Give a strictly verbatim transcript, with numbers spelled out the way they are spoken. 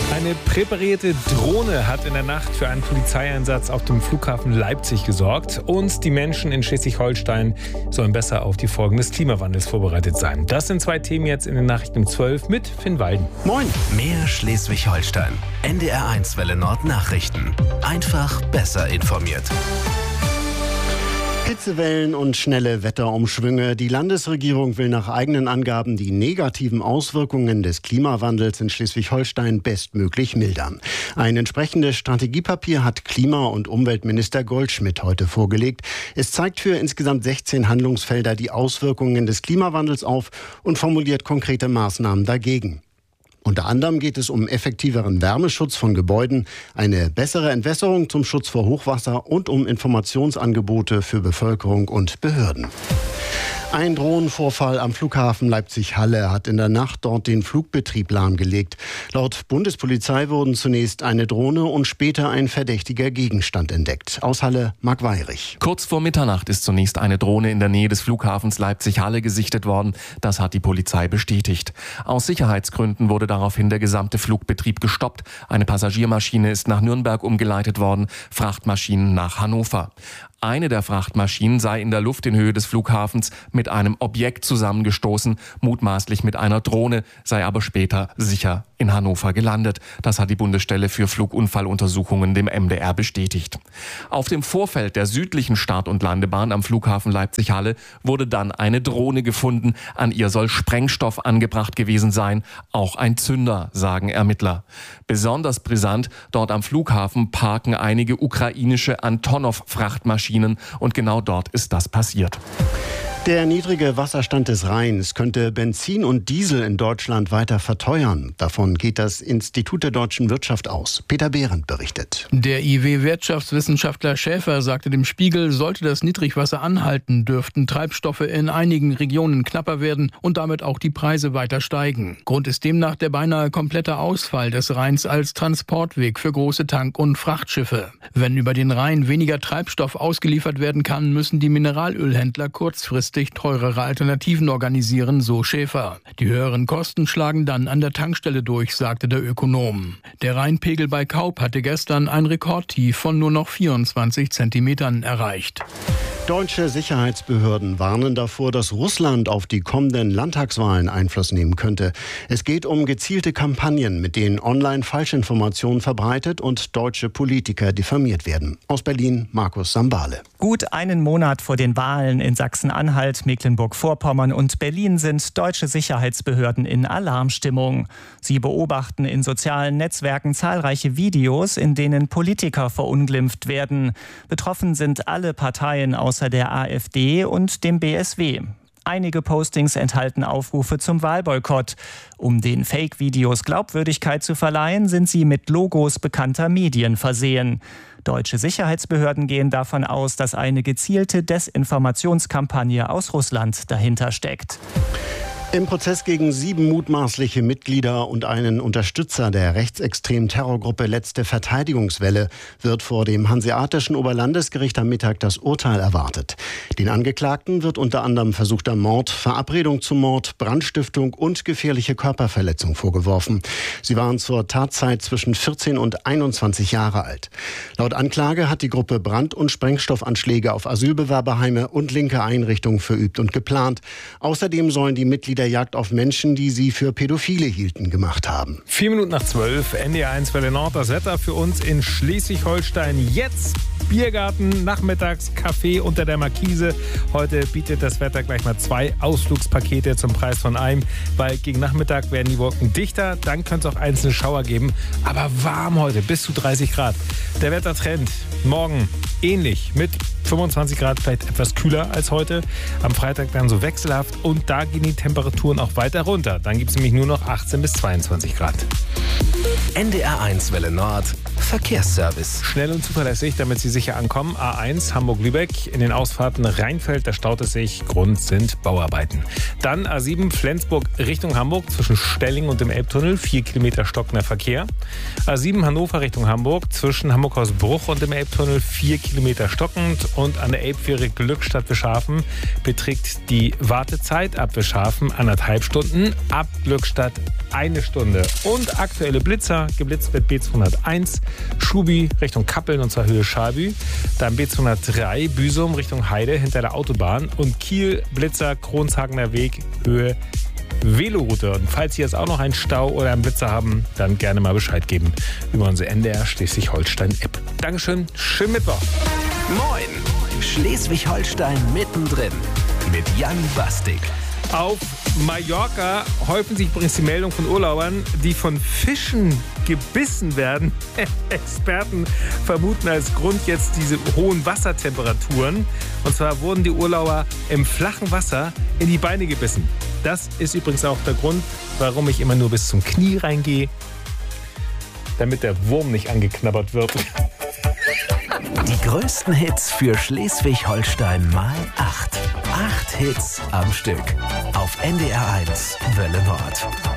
Eine präparierte Drohne hat in der Nacht für einen Polizeieinsatz auf dem Flughafen Leipzig gesorgt. Und die Menschen in Schleswig-Holstein sollen besser auf die Folgen des Klimawandels vorbereitet sein. Das sind zwei Themen jetzt in den Nachrichten um zwölf mit Finn Walden. Moin. Mehr Schleswig-Holstein. N D R eins Welle Nord Nachrichten. Einfach besser informiert. Hitzewellen und schnelle Wetterumschwünge. Die Landesregierung will nach eigenen Angaben die negativen Auswirkungen des Klimawandels in Schleswig-Holstein bestmöglich mildern. Ein entsprechendes Strategiepapier hat Klima- und Umweltminister Goldschmidt heute vorgelegt. Es zeigt für insgesamt sechzehn Handlungsfelder die Auswirkungen des Klimawandels auf und formuliert konkrete Maßnahmen dagegen. Unter anderem geht es um effektiveren Wärmeschutz von Gebäuden, eine bessere Entwässerung zum Schutz vor Hochwasser und um Informationsangebote für Bevölkerung und Behörden. Ein Drohnenvorfall am Flughafen Leipzig-Halle hat in der Nacht dort den Flugbetrieb lahmgelegt. Laut Bundespolizei wurden zunächst eine Drohne und später ein verdächtiger Gegenstand entdeckt. Aus Halle, Marc Weyrich. Kurz vor Mitternacht ist zunächst eine Drohne in der Nähe des Flughafens Leipzig-Halle gesichtet worden. Das hat die Polizei bestätigt. Aus Sicherheitsgründen wurde daraufhin der gesamte Flugbetrieb gestoppt. Eine Passagiermaschine ist nach Nürnberg umgeleitet worden, Frachtmaschinen nach Hannover. Eine der Frachtmaschinen sei in der Luft in Höhe des Flughafens mit einem Objekt zusammengestoßen, mutmaßlich mit einer Drohne, sei aber später sicher in Hannover gelandet. Das hat die Bundesstelle für Flugunfalluntersuchungen dem M D R bestätigt. Auf dem Vorfeld der südlichen Start- und Landebahn am Flughafen Leipzig-Halle wurde dann eine Drohne gefunden. An ihr soll Sprengstoff angebracht gewesen sein, auch ein Zünder, sagen Ermittler. Besonders brisant, dort am Flughafen parken einige ukrainische Antonov-Frachtmaschinen und genau dort ist das passiert. Der niedrige Wasserstand des Rheins könnte Benzin und Diesel in Deutschland weiter verteuern. Davon geht das Institut der deutschen Wirtschaft aus. Peter Behrendt berichtet. Der I W-Wirtschaftswissenschaftler Schäfer sagte dem Spiegel, sollte das Niedrigwasser anhalten, dürften Treibstoffe in einigen Regionen knapper werden und damit auch die Preise weiter steigen. Grund ist demnach der beinahe komplette Ausfall des Rheins als Transportweg für große Tank- und Frachtschiffe. Wenn über den Rhein weniger Treibstoff ausgeliefert werden kann, müssen die Mineralölhändler kurzfristig teurere Alternativen organisieren, so Schäfer. Die höheren Kosten schlagen dann an der Tankstelle durch, sagte der Ökonom. Der Rheinpegel bei Kaup hatte gestern ein Rekordtief von nur noch vierundzwanzig Zentimetern erreicht. Deutsche Sicherheitsbehörden warnen davor, dass Russland auf die kommenden Landtagswahlen Einfluss nehmen könnte. Es geht um gezielte Kampagnen, mit denen online Falschinformationen verbreitet und deutsche Politiker diffamiert werden. Aus Berlin, Markus Sambale. Gut einen Monat vor den Wahlen in Sachsen-Anhalt, Mecklenburg-Vorpommern und Berlin sind deutsche Sicherheitsbehörden in Alarmstimmung. Sie beobachten in sozialen Netzwerken zahlreiche Videos, in denen Politiker verunglimpft werden. Betroffen sind alle Parteien außer der AfD und dem B S W. Einige Postings enthalten Aufrufe zum Wahlboykott. Um den Fake-Videos Glaubwürdigkeit zu verleihen, sind sie mit Logos bekannter Medien versehen. Deutsche Sicherheitsbehörden gehen davon aus, dass eine gezielte Desinformationskampagne aus Russland dahinter steckt. Im Prozess gegen sieben mutmaßliche Mitglieder und einen Unterstützer der rechtsextremen Terrorgruppe Letzte Verteidigungswelle wird vor dem Hanseatischen Oberlandesgericht am Mittag das Urteil erwartet. Den Angeklagten wird unter anderem versuchter Mord, Verabredung zum Mord, Brandstiftung und gefährliche Körperverletzung vorgeworfen. Sie waren zur Tatzeit zwischen vierzehn und einundzwanzig Jahre alt. Laut Anklage hat die Gruppe Brand- und Sprengstoffanschläge auf Asylbewerberheime und linke Einrichtungen verübt und geplant. Außerdem sollen die Mitglieder der Jagd auf Menschen, die sie für Pädophile hielten, gemacht haben. Vier Minuten nach zwölf, N D R eins Welle Nord. Das Wetter für uns in Schleswig-Holstein. Jetzt Biergarten, nachmittags Kaffee unter der Markise. Heute bietet das Wetter gleich mal zwei Ausflugspakete zum Preis von einem, weil gegen Nachmittag werden die Wolken dichter, dann könnte es auch einzelne Schauer geben. Aber warm heute, bis zu dreißig Grad. Der Wettertrend morgen ähnlich mit fünfundzwanzig Grad, vielleicht etwas kühler als heute. Am Freitag dann so wechselhaft und da gehen die Temperaturen auch weiter runter. Dann gibt es nämlich nur noch achtzehn bis zweiundzwanzig Grad. N D R eins Welle Nord Verkehrsservice. Schnell und zuverlässig, damit Sie sicher ankommen. A eins Hamburg-Lübeck. In den Ausfahrten Rheinfeld, da staut es sich. Grund sind Bauarbeiten. Dann A sieben Flensburg Richtung Hamburg zwischen Stelling und dem Elbtunnel. Vier Kilometer stockender Verkehr. A sieben Hannover Richtung Hamburg zwischen Hamburg-Hausbruch und dem Elbtunnel. Vier Kilometer stockend. Und an der Elbfähre Glückstadt-Wischhafen beträgt die Wartezeit ab Wischhafen anderthalb Stunden. Ab Glückstadt eine Stunde. Und aktuell aktuelle Blitzer. Geblitzt wird B zweihunderteins, Schubi Richtung Kappeln und zwar Höhe Schalbü. Dann B zweihundertdrei, Büsum Richtung Heide hinter der Autobahn. Und Kiel, Blitzer, Kronshagener Weg, Höhe Veloroute. Und falls Sie jetzt auch noch einen Stau oder einen Blitzer haben, dann gerne mal Bescheid geben über unsere N D R Schleswig-Holstein-App. Dankeschön, schönen Mittwoch. Moin, Schleswig-Holstein mittendrin mit Jan Bastik. Auf Mallorca häufen sich übrigens die Meldungen von Urlaubern, die von Fischen gebissen werden. Experten vermuten als Grund jetzt diese hohen Wassertemperaturen. Und zwar wurden die Urlauber im flachen Wasser in die Beine gebissen. Das ist übrigens auch der Grund, warum ich immer nur bis zum Knie reingehe, damit der Wurm nicht angeknabbert wird. Die größten Hits für Schleswig-Holstein mal acht. Acht Hits am Stück. Auf N D R eins Welle Nord.